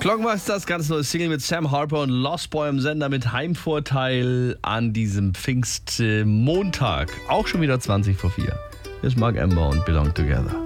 Clockmasters, ganz neues Single mit Sam Harper und Lost Boy im Sender mit Heimvorteil an diesem Pfingstmontag. Auch schon wieder 20 vor 4. Hier ist Mark Ember und Belong Together.